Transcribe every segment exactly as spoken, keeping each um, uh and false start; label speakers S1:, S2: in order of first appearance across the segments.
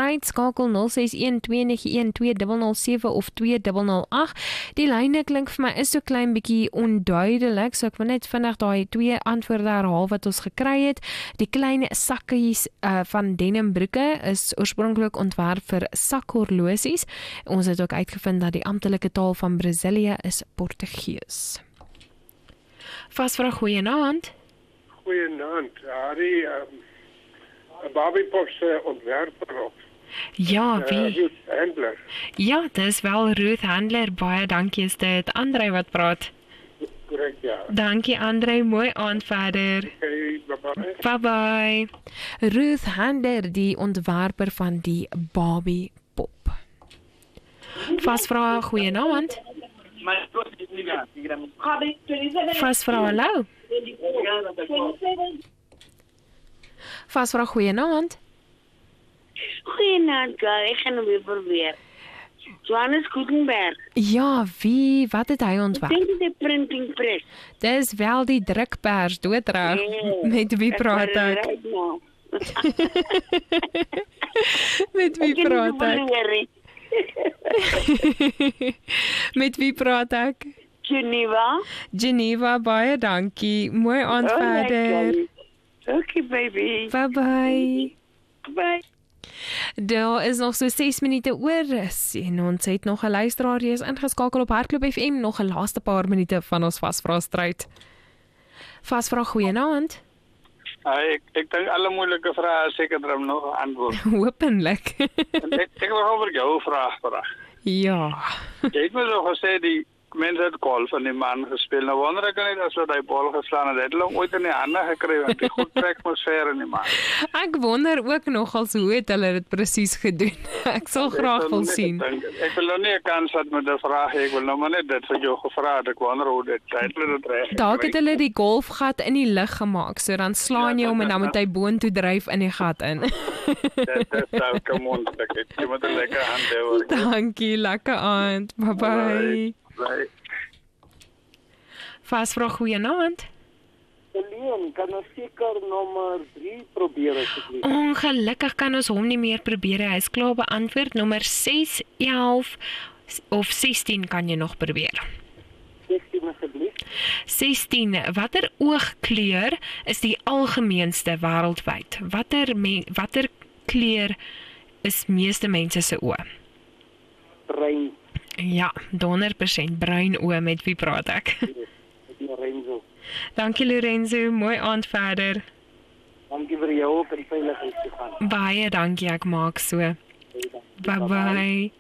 S1: stryd, skakel nul ses een twee nege een twee nul nul sewe of twee nul nul agt. Die lyne klink vir my is so klein bietjie onduidelik, so ek wil net vinnig daai twee antwoorde herhaal wat ons gekry het. Die klein sakkies uh, van denimbroeke is oorspronklik ontwerp vir sakhorlosies. Ons het ook uitgevind dat die amptelike taal van Brasilië is Portugees. Vasvra, goeienaand.
S2: Goeienaand, Harry, um, Barbie Pop se ontwerper op.
S1: Ja, wie?
S2: Uh, Ruth Handler.
S1: Ja, dis wel Ruth Handler, baie dankie, is dit Andrei wat praat.
S2: Korrek, ja.
S1: Dankie Andrei, mooi aand verder.
S2: Hey, bye-bye.
S1: Bye-bye. Ruth Handler, die ontwerper van die Barbie Pop. Vasvra, goeienaand. Vasvra, hallo. Vasvra, goeienaand.
S3: Goeienaand, Karl. Ek gaan hom weer probeer. Johannes Gutenberg.
S1: Ja, wie, wat het hy ontwerp?
S3: Ek dink die printing press.
S1: Dis wel die drukpers, doodreg.
S3: Nee,
S1: Met wie praat ek?
S3: Right now.
S1: Met wie
S3: Ek ken
S1: praat
S3: nie
S1: ek?
S3: verloor nie.
S1: Met wie praat ek?
S3: Geneva.
S1: Geneva, baie dankie. Mooi aand verder.
S3: Okay, baby.
S1: Bye bye.
S3: Bye.
S1: Daar is nog so ses minute oor en ons het nog 'n luisteraar hier is ingeskakel op Hardloop F M, nog 'n laaste paar minute van ons vasvra stryd. Vasvra, goeienaand.
S4: Uh, ek ek dink alle moeilike vrae seker drum nog 'n antwoord.
S1: Hopelik.
S4: ek ek wil oor jou vraag vra.
S1: Ja.
S4: Jy het my so gesê die mense het golf van die man gespeel. Nou wonder ek net as hulle die bal geslaan het, het hulle hom ooit in die hande gekry want die goed trek atmosfeer in die man.
S1: Ek wonder ook nogals hoe het hulle dit presies gedoen. Ek sal graag wil sien.
S4: Ek wil nou nie 'n kans vat met 'n vraag, ek wil nou maar net dit vir jou gevra het. Ek wonder hoe dit tydlik dit reg.
S1: Dalk het hulle die golfgat in die lug gemaak, so dan slaan jy hom en dan moet hy boontoe dryf in die gat in.
S4: Dit is nou kom ons ek jy moet 'n lekker hand hê.
S1: Dankie, lekker aand. Bye bye.
S4: Bye.
S1: Vasvra, goeienaand.
S5: Leon, kan ons seker nommer drie probeer asseblief?
S1: Ongelukkig kan ons hom nie meer probeer. Hy is klaar beantwoord. Nommer ses, elf of sestien kan jy nog probeer.
S5: sestien asseblief.
S1: sestien. Watter oogkleur is die algemeenste wêreldwyd? Watter me, watter kleur is meeste mense se oë?
S5: Bruin.
S1: Ja, honderd persent bruin oë. Met wie praat ek?
S5: Lorenzo.
S1: Dankie Lorenzo, mooi aand verder.
S5: Dankie vir jou op en veiligheid te gaan.
S1: Baie dankie, ek maak so. Bye bye.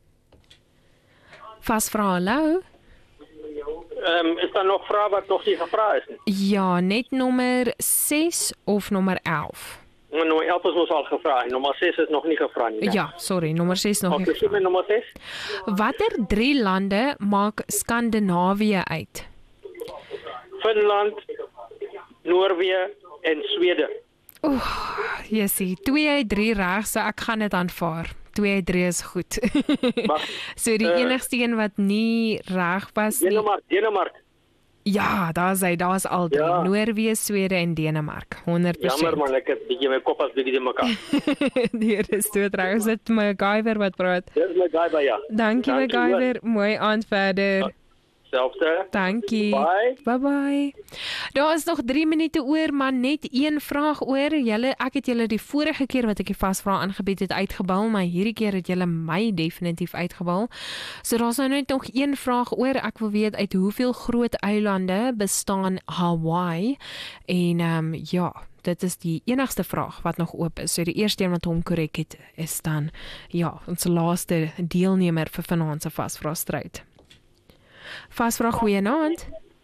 S1: Vasvra, hallo.
S6: Ehm um, is daar nog vrae wat nog nie gevra is nie?
S1: Ja, net nommer ses of nommer elf.
S6: Nommer elf is ons al gevra, nommer ses is nog nie gevra nie.
S1: Ja, sorry, nommer ses nog
S6: okay,
S1: nie.
S6: Okay, nommer ses.
S1: Watter drie lande maak Skandinawië uit?
S6: Finland, Noorwe en Swede.
S1: Oeh, jy sien, twee uit drie reg, so ek gaan dit aanvaar. twee uit drie is goed.
S6: Maar,
S1: so die uh, enigste een wat nie reg was nie.
S6: Denemark, Denemark.
S1: Ja, daar's hy, daar's al drie. Ja. Noorwe, Swede en Denemark. honderd persent.
S6: Jammer man, ek het bietjie my kop as bietjie die mekaar.
S1: Hier is toe trouwens dit MacGyver wat praat.
S6: Dis MacGyver, ja.
S1: Dankie MacGyver, mooi aand verder. Ja.
S6: Selfde.
S1: Dankie.
S6: Bye.
S1: Bye bye. Daar is nog drie minute oor, maar net een vraag oor. Julle, ek het julle die vorige keer wat ek die vasvra aangebied het uitgebal, maar hierdie keer het julle my definitief uitgebal. So daar's nou net nog een vraag oor. Ek wil weet uit hoeveel groot eilande bestaan Hawaii? En ehm um, ja, dit is die enigste vraag wat nog oop is. So die eerste een wat hom korrek het is dan ja, ons laaste deelnemer vir vanaand se vasvra stryd. Vasvra, goeienaand.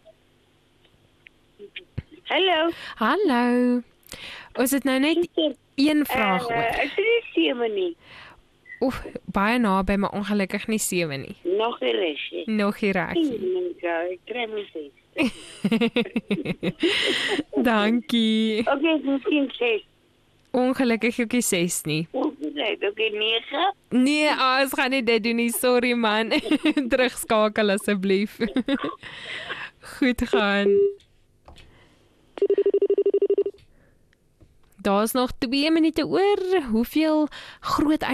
S3: Hallo.
S1: Hallo. Ons het nou net een vraag oor.
S3: Uh, ek sê nie sewe nie.
S1: Oef, baie naby, maar ongelukkig nie sewe nie.
S3: Nog nie reg nie.
S1: Nog nie reg nie.
S3: Ek kry my ses.
S1: Dankie.
S3: Okay, miskien ses.
S1: Ongelukkig ook nie ses nie.
S3: Nee, okay, nege.
S1: Nee, oh, ons gaan nie dit doen nie. Sorry man. Terugskakel asseblief. Goed gaan. Daar's nog twee minute oor. Hoeveel groot